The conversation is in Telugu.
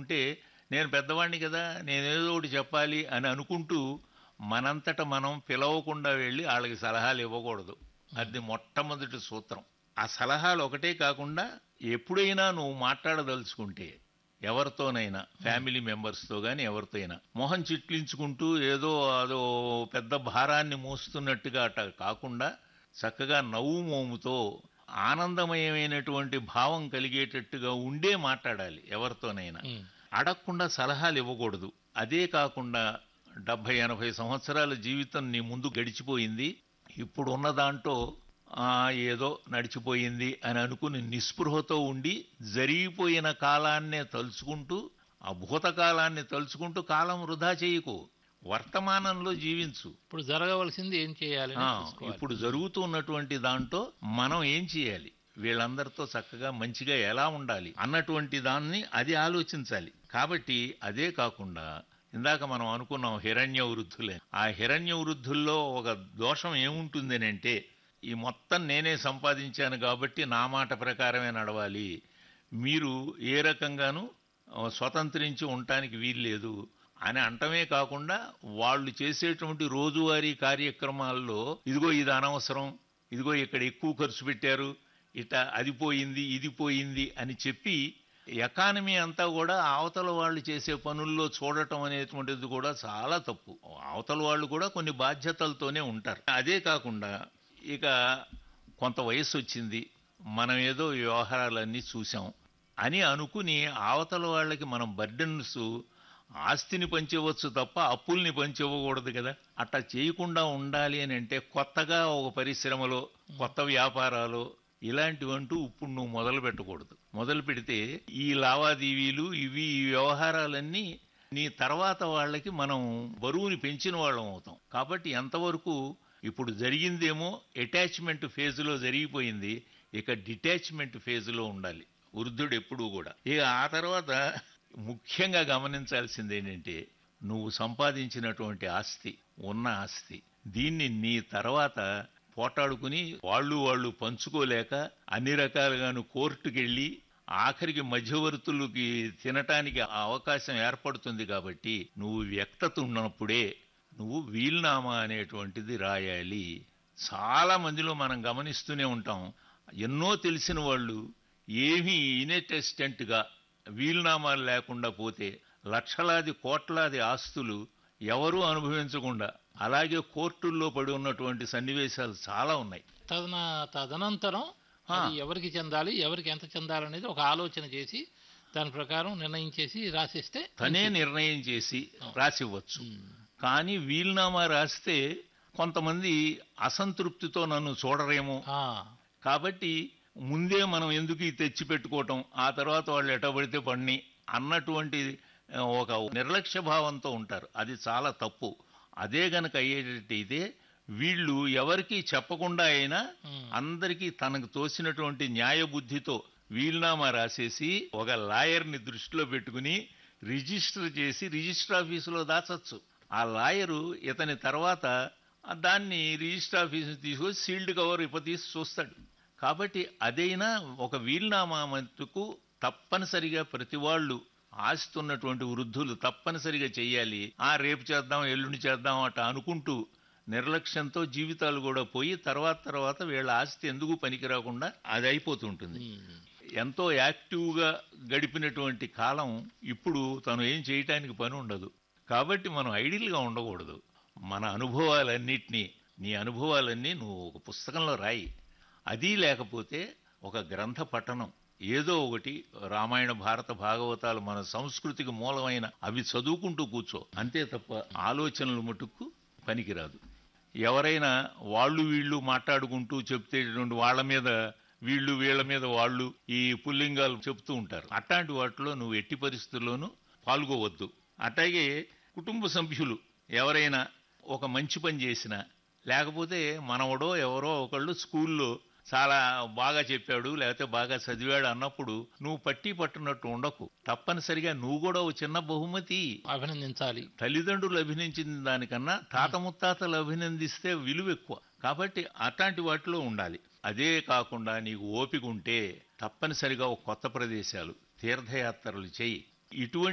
ఉంటే నేను పెద్దవాడిని కదా, నేనేదో ఒకటి చెప్పాలి అని అనుకుంటూ మనంతట మనం పిలవకుండా వెళ్ళి వాళ్ళకి సలహాలు ఇవ్వకూడదు. హ్మ్. అది మొట్టమొదటి సూత్రం. ఆ సలహాలు ఒకటే కాకుండా ఎప్పుడైనా నువ్వు మాట్లాడదలుచుకుంటే ఎవరితోనైనా హ్మ్. ఫ్యామిలీ మెంబర్స్‌తో గాని ఎవరితో అయినా మొహం చిట్లించుకుంటూ ఏదో అదో పెద్ద భారాన్ని మోస్తున్నట్టుగా అట్ట కాకుండా చక్కగా నవ్వు మోముతో ఆనందమయమైనటువంటి భావం కలిగేటట్టుగా ఉండే మాట్లాడాలి ఎవరితోనైనా. హ్మ్. అడగకుండా సలహాలు ఇవ్వకూడదు. అదే కాకుండా 70, 80 సంవత్సరాల జీవితం నీ ముందు గడిచిపోయింది. ఇప్పుడున్న దాంట్లో ఏదో నడిచిపోయింది అని అనుకుని నిస్పృహతో ఉండి జరిగిపోయిన కాలాన్నే తలుచుకుంటూ, ఆ భూతకాలాన్ని తలుచుకుంటూ కాలం వృధా చేయకు. వర్తమానంలో జీవించు. ఇప్పుడు జరగవలసింది ఏం చేయాలని ఆ! చూసుకోవాలి. ఇప్పుడు హ్మ్. జరుగుతున్నటువంటి దాంట్లో మనం ఏం చేయాలి? వీళ్ళందరితో చక్కగా మంచిగా ఎలా ఉండాలి? అన్నటువంటి దాన్ని అది ఆలోచించాలి. కాబట్టి అదే కాకుండా ఇందాక మనం అనుకున్నాం హిరణ్య వృద్ధులే. ఆ హిరణ్య వృద్ధుల్లో ఒక దోషం ఏముంటుందనంటే, ఈ మొత్తం నేనే సంపాదించాను కాబట్టి నా మాట ప్రకారమే నడవాలి. మీరు ఏ రకంగానూ స్వతంత్రించి ఉండటానికి వీల్లేదు అని అంటమే కాకుండా వాళ్ళు చేసేటువంటి రోజువారీ కార్యక్రమాల్లో ఇదిగో ఇది అనవసరం, ఇదిగో ఇక్కడ ఎక్కువ ఖర్చు పెట్టారు, ఇట అది పోయింది ఇది పోయింది అని చెప్పి ఎకానమీ అంతా కూడా అవతల వాళ్ళు చేసే పనుల్లో చూడటం అనేటువంటిది కూడా చాలా తప్పు. అవతల వాళ్ళు కూడా కొన్ని బాధ్యతలతోనే ఉంటారు. అదే కాకుండా ఇక కొంత వయస్సు వచ్చింది, మనం ఏదో ఈ వ్యవహారాలన్నీ చూసాం అని అనుకుని అవతల వాళ్ళకి మనం బర్డెన్స్ ఆస్తిని పంచివ్వచ్చు తప్ప అప్పుల్ని పంచివ్వకూడదు కదా. అట్లా చేయకుండా ఉండాలి అని అంటే కొత్తగా ఒక పరిశ్రమలో కొత్త వ్యాపారాలు ఇలాంటివంటూ ఇప్పుడు నువ్వు మొదలు పెట్టకూడదు. మొదలు పెడితే ఈ లావాదేవీలు ఇవి ఈ వ్యవహారాలన్నీ నీ తర్వాత వాళ్ళకి మనం బరువుని పెంచిన వాళ్ళం అవుతాం. కాబట్టి ఎంతవరకు ఇప్పుడు జరిగిందేమో అటాచ్మెంట్ ఫేజ్లో జరిగిపోయింది, ఇక డిటాచ్మెంట్ ఫేజ్లో ఉండాలి వృద్ధుడు ఎప్పుడూ కూడా. ఇక ఆ తర్వాత ముఖ్యంగా గమనించాల్సింది ఏంటంటే, నువ్వు సంపాదించినటువంటి ఆస్తి, ఉన్న ఆస్తి, దీన్ని నీ తర్వాత పోటాడుకుని వాళ్ళు పంచుకోలేక అన్ని రకాలుగాను కోర్టుకెళ్ళి ఆఖరికి మధ్యవర్తులకి తినటానికి ఆ అవకాశం ఏర్పడుతుంది. కాబట్టి నువ్వు వ్యక్తత ఉన్నప్పుడే నువ్వు వీల్నామా అనేటువంటిది రాయాలి. చాలా మందిలో మనం గమనిస్తూనే ఉంటాం, ఎన్నో తెలిసిన వాళ్ళు ఏమీ ఇన్ఎటెస్టెంట్గా వీలునామాలు లేకుండా పోతే లక్షలాది కోట్లాది ఆస్తులు ఎవరూ అనుభవించకుండా అలాగే కోర్టుల్లో పడి ఉన్నటువంటి సన్నివేశాలు చాలా ఉన్నాయి. తదనంతరం ఆ, అది ఎవరికి చెందాలి, ఎవరికి ఎంత చెందాలనేది ఒక ఆలోచన చేసి దాని ప్రకారం నిర్ణయించేసి రాసిస్తే తనే మంచిది. నిర్ణయం చేసి రాసివ్వచ్చు. ఉమ్. కానీ వీలునామా రాస్తే కొంతమంది అసంతృప్తితో నన్ను చూడరేమో, ఆ, కాబట్టి ముందే మనం ఎందుకు ఇది తెచ్చి పెట్టుకోవటం, ఆ తర్వాత వాళ్ళు ఎటబడితే పడిని అన్నటువంటి ఒక నిర్లక్ష్య భావంతో ఉంటారు. అది చాలా తప్పు. అదే గనక అయ్యేటట్టయితే వీళ్ళు ఎవరికీ చెప్పకుండా అయినా ఉమ్. అందరికీ తనకు తోసినటువంటి న్యాయ బుద్ధితో వీలునామా రాసేసి ఒక లాయర్ని దృష్టిలో పెట్టుకుని రిజిస్టర్ చేసి రిజిస్టర్ ఆఫీసులో దాచచ్చు. ఆ లాయరు ఇతని తర్వాత దాన్ని రిజిస్టర్ ఆఫీసు తీసుకొని సీల్డ్ కవర్ తీసి చూస్తాడు. కాబట్టి అదైనా ఒక వీలునామా మట్టుకు తప్పనిసరిగా ప్రతి వాళ్ళు ఆస్తున్నటువంటి వృద్ధులు తప్పనిసరిగా చెయ్యాలి. రేపు చేద్దాం ఎల్లుండి చేద్దాం అట అనుకుంటూ నిర్లక్ష్యంతో జీవితాలు కూడా పోయి తర్వాత వీళ్ళ ఆస్తి ఎందుకు పనికిరాకుండా అది అయిపోతుంటుంది. ఉమ్. ఎంతో యాక్టివ్గా గడిపినటువంటి కాలం ఇప్పుడు తను ఏం చేయటానికి పని ఉండదు. కాబట్టి మనం ఐడియల్గా ఉండకూడదు. మన అనుభవాలన్నిటినీ, నీ అనుభవాలన్నీ నువ్వు ఒక పుస్తకంలో రాయి. అది లేకపోతే ఒక గ్రంథ పఠనం ఏదో ఒకటి, రామాయణ భారత భాగవతాలు మన సంస్కృతికి మూలమైన అవి చదువుకుంటూ కూర్చో, అంతే తప్ప ఆలోచనలు మటుకు పనికిరాదు. ఎవరైనా వాళ్ళు వీళ్ళు మాట్లాడుకుంటూ చెప్తేటువంటి వాళ్ళ మీద వీళ్ళు వీళ్ళ మీద వాళ్ళు ఈ పుల్లింగాలు చెప్తూ ఉంటారు. అట్లాంటి వాటిలో నువ్వు ఎట్టి పరిస్థితుల్లోనూ పాల్గొవద్దు. అట్లాగే కుటుంబ సభ్యులు ఎవరైనా ఒక మంచి పని చేసినా, లేకపోతే మనవడో ఎవరో ఒకళ్ళు స్కూల్లో చాలా బాగా చెప్పాడు లేకపోతే బాగా చదివాడు అన్నప్పుడు నువ్వు పట్టునట్టు ఉండకు. తప్పనిసరిగా నువ్వు కూడా ఒక చిన్న బహుమతి. అభినందించాలి. తల్లిదండ్రులు అభినందించిన దానికన్నా తాత ముత్తాతలు అభినందిస్తే విలువ ఎక్కువ. కాబట్టి అట్లాంటి వాటిలో ఉండాలి. అదే కాకుండా నీకు ఓపిక ఉంటే తప్పనిసరిగా ఒక కొత్త ప్రదేశాలు, తీర్థయాత్రలు చెయ్యి. ఇటువంటి